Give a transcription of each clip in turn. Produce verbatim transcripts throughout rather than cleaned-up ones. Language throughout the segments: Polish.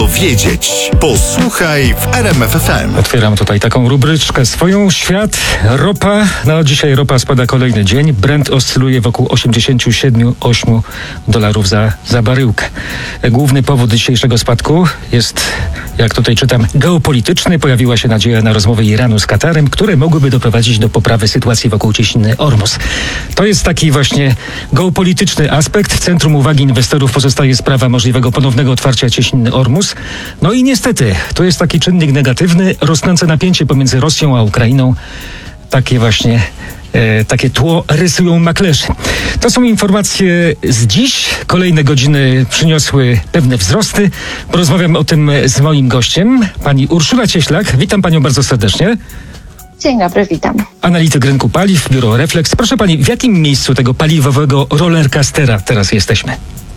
wiedzieć. Posłuchaj w R M F F M. Otwieram tutaj taką rubryczkę swoją. Świat, ropa. No dzisiaj ropa spada kolejny dzień. Brent oscyluje wokół osiemdziesiąt siedem osiem dolarów za, za baryłkę. Główny powód dzisiejszego spadku jest, jak tutaj czytam, geopolityczny. Pojawiła się nadzieja na rozmowy Iranu z Katarem, które mogłyby doprowadzić do poprawy sytuacji wokół cieśniny Ormus. To jest taki właśnie geopolityczny aspekt. W centrum uwagi inwestorów pozostaje sprawa możliwego ponownego otwarcia cieśniny Ormus. No i niestety, to jest taki czynnik negatywny, rosnące napięcie pomiędzy Rosją a Ukrainą. Takie właśnie, e, takie tło rysują maklerzy. To są informacje z dziś. Kolejne godziny przyniosły pewne wzrosty. Porozmawiam o tym z moim gościem, pani Urszula Cieślak. Witam panią bardzo serdecznie. Dzień dobry, witam. Analityk rynku paliw, biuro Reflex. Proszę pani, w jakim miejscu tego paliwowego rollercoastera teraz jesteśmy?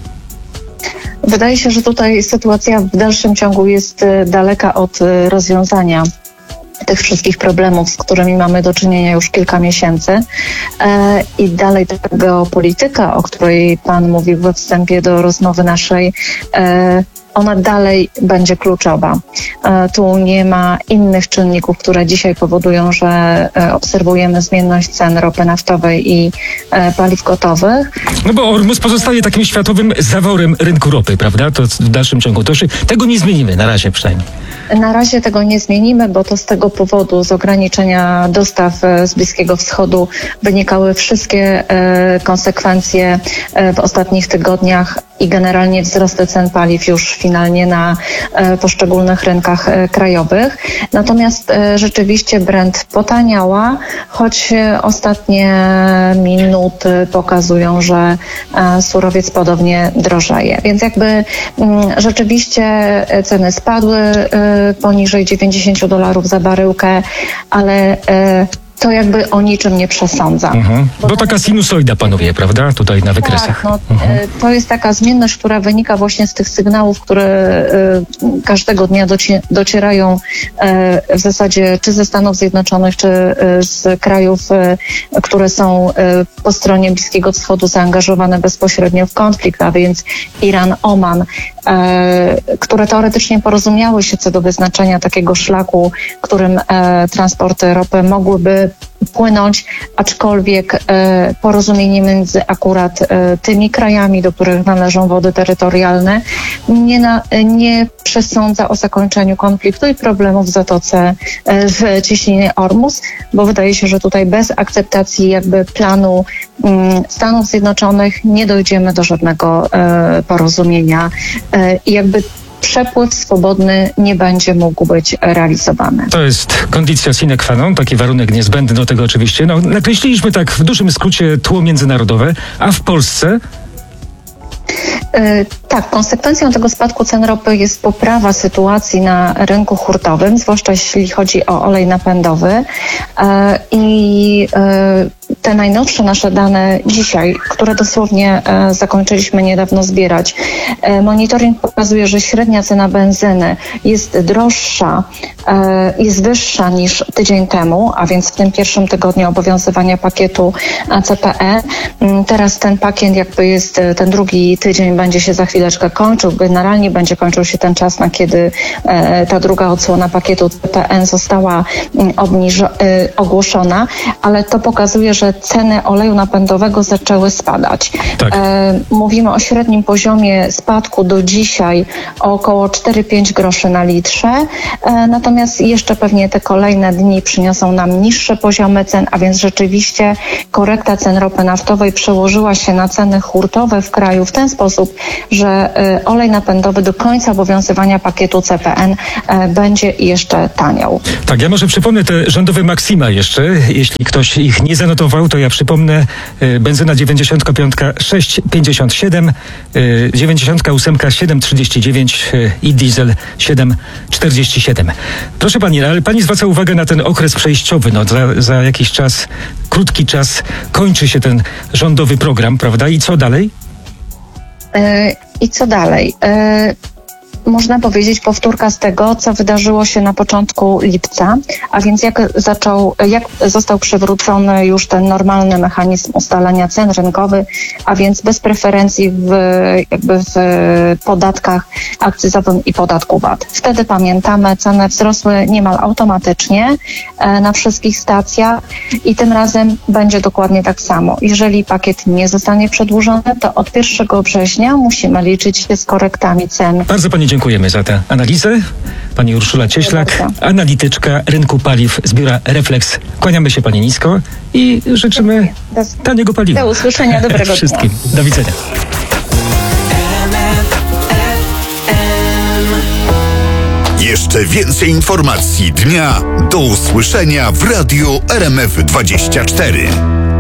Wydaje się, że tutaj sytuacja w dalszym ciągu jest daleka od rozwiązania tych wszystkich problemów, z którymi mamy do czynienia już kilka miesięcy. E, I dalej ta geopolityka, o której pan mówił we wstępie do rozmowy naszej, e, ona dalej będzie kluczowa. E, tu nie ma innych czynników, które dzisiaj powodują, że e, obserwujemy zmienność cen ropy naftowej i e, paliw gotowych. No bo Ormus pozostaje takim światowym zaworem rynku ropy, prawda? To w dalszym ciągu to się, tego nie zmienimy, na razie przynajmniej. Na razie tego nie zmienimy, bo to z tego powodu, z ograniczenia dostaw z Bliskiego Wschodu wynikały wszystkie e, konsekwencje e, w ostatnich tygodniach i generalnie wzrosty cen paliw już finalnie na e, poszczególnych rynkach e, krajowych. Natomiast e, rzeczywiście Brent potaniała, choć e, ostatnie minuty pokazują, że e, surowiec podobnie drożeje. Więc jakby m, rzeczywiście ceny spadły e, poniżej dziewięćdziesiąt dolarów za baryłkę, ale e, to jakby o niczym nie przesądza. Mhm. Bo, Bo taka sinusoida panuje, prawda? Tutaj na wykresach. Tak, no, mhm. To jest taka zmienność, która wynika właśnie z tych sygnałów, które y, każdego dnia doci- docierają y, w zasadzie czy ze Stanów Zjednoczonych, czy y, z krajów, y, które są y, po stronie Bliskiego Wschodu zaangażowane bezpośrednio w konflikt, a więc Iran, Oman, y, które teoretycznie porozumiały się co do wyznaczenia takiego szlaku, którym y, transporty ropy mogłyby płynąć, aczkolwiek e, porozumienie między akurat e, tymi krajami, do których należą wody terytorialne, nie, na, nie przesądza o zakończeniu konfliktu i problemów w Zatoce e, w cieśninie Ormus, bo wydaje się, że tutaj bez akceptacji jakby planu m, Stanów Zjednoczonych nie dojdziemy do żadnego e, porozumienia e, i jakby przepływ swobodny nie będzie mógł być realizowany. To jest condicio sine qua non, taki warunek niezbędny do tego oczywiście. No, nakreśliliśmy tak w dużym skrócie tło międzynarodowe, a w Polsce? Yy, tak, konsekwencją tego spadku cen ropy jest poprawa sytuacji na rynku hurtowym, zwłaszcza jeśli chodzi o olej napędowy. Yy, I yy, te najnowsze nasze dane dzisiaj, które dosłownie e, zakończyliśmy niedawno zbierać, e, monitoring pokazuje, że średnia cena benzyny jest droższa, e, jest wyższa niż tydzień temu, a więc w tym pierwszym tygodniu obowiązywania pakietu C P E. Teraz ten pakiet jakby jest, ten drugi tydzień będzie się za chwileczkę kończył. Generalnie będzie kończył się ten czas, na kiedy e, ta druga odsłona pakietu C P N została obniż- e, ogłoszona, ale to pokazuje, że ceny oleju napędowego zaczęły spadać. Tak. E, mówimy o średnim poziomie spadku do dzisiaj o około cztery pięć groszy na litrze, e, natomiast jeszcze pewnie te kolejne dni przyniosą nam niższe poziomy cen, a więc rzeczywiście korekta cen ropy naftowej przełożyła się na ceny hurtowe w kraju w ten sposób, że e, olej napędowy do końca obowiązywania pakietu C P N e, będzie jeszcze taniał. Tak, ja może przypomnę te rządowe maksima jeszcze, jeśli ktoś ich nie zanotował, to ja przypomnę, y, benzyna dziewięćdziesiąt pięć sześć pięćdziesiąt siedem, y, dziewięćdziesiąt osiem siedem trzydzieści dziewięć y, i diesel siedem czterdzieści siedem. Proszę pani, ale pani zwraca uwagę na ten okres przejściowy, no za, za jakiś czas, krótki czas kończy się ten rządowy program, prawda? I co dalej? Yy, I co dalej? Yy... można powiedzieć, powtórka z tego, co wydarzyło się na początku lipca, a więc jak zaczął, jak został przywrócony już ten normalny mechanizm ustalania cen rynkowy, a więc bez preferencji w, jakby w podatkach akcyzowym i podatku V A T. Wtedy pamiętamy, ceny wzrosły niemal automatycznie e, na wszystkich stacjach i tym razem będzie dokładnie tak samo. Jeżeli pakiet nie zostanie przedłużony, to od pierwszego września musimy liczyć się z korektami cen. Bardzo pani dziękujemy za tę analizę. Pani Urszula Cieślak, analityczka rynku paliw z biura Reflex. Kłaniamy się pani nisko i życzymy Do, taniego paliwa. do usłyszenia, dobrego wszystkim. dnia. Do widzenia. Jeszcze więcej informacji dnia do usłyszenia w Radiu R M F dwadzieścia cztery.